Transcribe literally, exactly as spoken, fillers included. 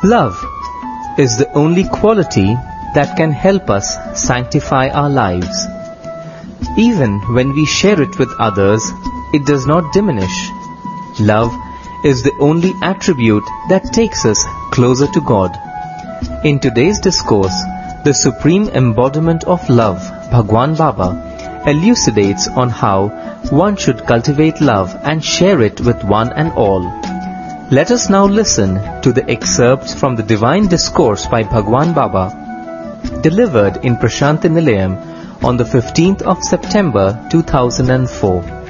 Love is the only quality that can help us sanctify our lives. Even when we share it with others, it does not diminish. Love is the only attribute that takes us closer to God. In today's discourse, the supreme embodiment of love, Bhagwan Baba, elucidates on how one should cultivate love and share it with one and all. Let us now listen to the excerpts from the Divine Discourse by Bhagwan Baba, delivered in Prashanti Nilayam on the fifteenth of September two thousand four.